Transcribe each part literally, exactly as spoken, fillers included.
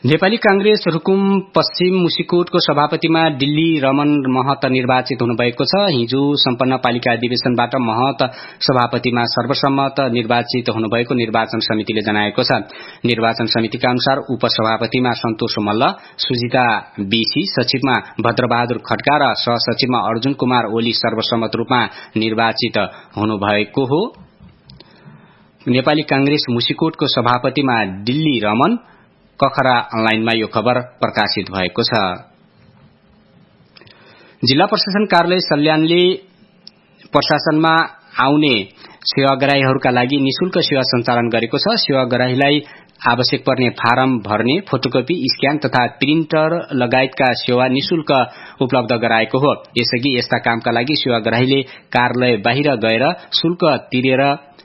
नेपाली कांग्रेस रुकुम पश्चिम मुसिकोटको सभापतिमा दिल्ली रमन महत निर्वाचित हुनुभएको छ। हिजो सम्पन्न पालिका अधिवेशनबाट महत सभापतिमा सर्वसम्मत निर्वाचित हुनुभएको निर्वाचन समितिले जनाएको छ। निर्वाचन समितिका अनुसार उपसभापतिमा सन्तोष मल्ल, सुजिता बीसी, सचिवमा भद्रबहादुर खड्का र सहसचिवमा अर्जुन कुमार ओली सर्वसम्मत रूपमा निर्वाचित हुनुभएको हो। नेपाली कांग्रेस मुसिकोटको सभापतिमा दिल्ली रमन, कखरा अनलाइनमा यो खबर प्रकाशित भएको छ। जिल्ला प्रशासन कार्यालय सल्यानले प्रशासनमा आउने सेवाग्राहीहरूका लागि निशुल्क सेवा सञ्चालन गरेको छ। सेवाग्राहीलाई आवश्यक पर्ने फारम भर्ने, फोटोकपी, स्क्यान तथा प्रिन्टर लगायतका सेवा निशुल्क उपलब्ध गराएको हो। यसअघि यस्ता कामका लागि सेवाग्राहीले कार्यालय बाहिर गएर शुल्क तिरेर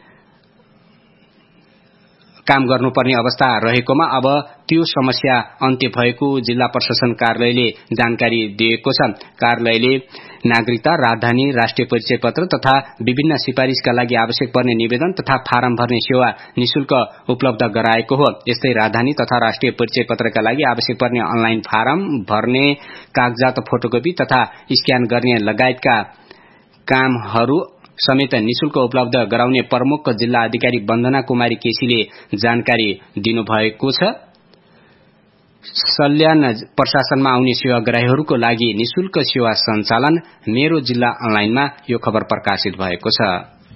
काम गर्नुपर्ने अवस्था रहेकोमा अब त्यो समस्या अन्त्य भएको जिल्ला प्रशासन कार्यालयले जानकारी दिएको छ। कार्यालयले नागरिकता, राजधानी, राष्ट्रिय परिचय पत्र तथा विभिन्न सिफारिशका लागि आवश्यक पर्ने निवेदन तथा फारम भर्ने सेवा निशुल्क उपलब्ध गराएको हो। यस्तै राजधानी तथा राष्ट्रिय परिचय पत्रका लागि आवश्यक पर्ने अनलाइन फारम भर्ने, कागजात फोटोकपी तथा स्क्यान गर्ने लगायतका कामहरू समेत निशुल्क उपलब्ध गराउने प्रमुख जिल्ला अधिकारी वन्दना कुमारी केसीले जानकारी दिनुभएको छ। सल्यान प्रशासनमा आउने सेवाग्राहीहरूको लागि निशुल्क सेवा सञ्चालन मेरो जिल्ला अनलाइनमा यो खबर प्रकाशित भएको छ।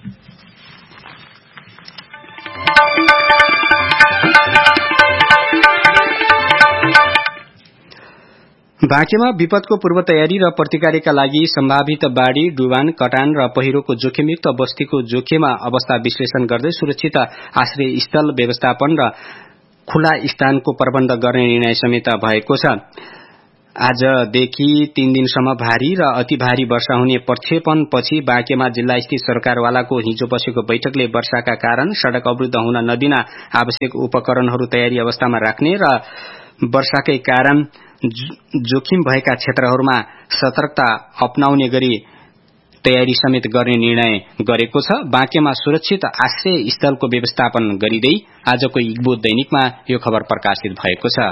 बाँकेमा विपदको पूर्व तयारी र प्रतिकारका लागि सम्भावित बाढ़ी, डुबान, कटान र पहिरोको जोखिमयुक्त बस्तीको जोखिम अवस्था विश्लेषण गर्दै सुरक्षित आश्रय स्थल व्यवस्थापन र खुला स्थानको प्रबन्ध गर्ने निर्णय समेत भएको छ। आजदेखि तीन दिनसम्म भारी र अति भारी वर्षा हुने प्रक्षेपणपछि बाँकेमा जिल्ला स्थित सरकारवालाको हिजो बसेको बैठकले वर्षाका कारण सड़क अवरुद्ध हुन नदिन आवश्यक उपकरणहरू तयारी अवस्थामा राख्ने र वर्षाकै कारण जोखिम भएका क्षेत्रहरूमा सतर्कता अपनाउने गरी तयारी समेत गर्ने निर्णय गरेको छ। बाँकेमा सुरक्षित आश्रय स्थलको व्यवस्थापन गरिँदै आजको इग्बो दैनिकमा यो खबर प्रकाशित भएको छ।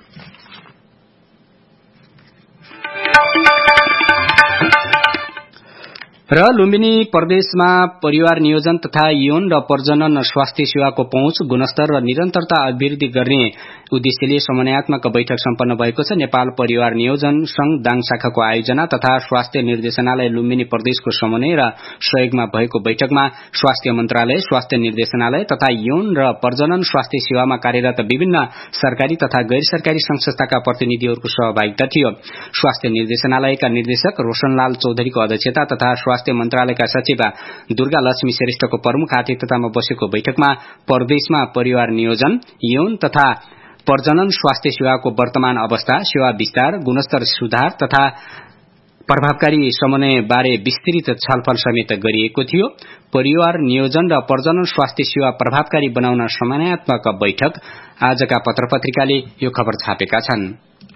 र लुम्बिनी प्रदेशमा परिवार नियोजन तथा यौन र प्रजनन स्वास्थ्य सेवाको पहुँच, गुणस्तर र निरन्तरता अभिवृद्धि गर्ने उद्देश्यले समन्वयात्मक बैठक सम्पन्न भएको छ। नेपाल परिवार नियोजन संघ दाङ शाखाको आयोजना तथा स्वास्थ्य निर्देशनालय लुम्बिनी प्रदेशको समन्वय र सहयोगमा भएको बैठकमा स्वास्थ्य मन्त्रालय, स्वास्थ्य निर्देशनालय तथा यौन र प्रजनन स्वास्थ्य सेवामा कार्यरत विभिन्न सरकारी तथा गैर सरकारी संघ संस्थाका प्रतिनिधिहरूको सहभागिता थियो। स्वास्थ्य निर्देशनालयका निर्देशक रोशनलाल चौधरीको अध्यक्षता तथा स्वास्थ्य मन्त्रालयका सचिव दुर्गा लक्ष्मी श्रेष्ठको प्रमुख आतिथ्यतामा बसेको बैठकमा प्रदेशमा परिवार नियोजन, यौन तथा प्रजनन स्वास्थ्य सेवाको वर्तमान अवस्था, सेवा विस्तार, गुणस्तर सुधार तथा प्रभावकारी समन्वय बारे विस्तृत छलफल समेत गरिएको थियो। परिवार नियोजन र प्रजनन स्वास्थ्य सेवा प्रभावकारी बनाउन समन्वयात्मक बैठक आजका पत्रपत्रिकाले यो खबर छापेका छन्।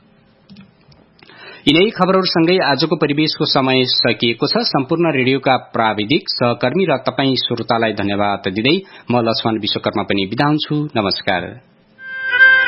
यिनै खबरहरूसँगै आजको परिवेशको समय सकिएको छ। सम्पूर्ण रेडियोका प्राविधिक सहकर्मी र तपाई श्रोतालाई धन्यवाद दिँदै म लक्ष्मण विश्वकर्मा पनि बिदा हुन्छु। नमस्कार।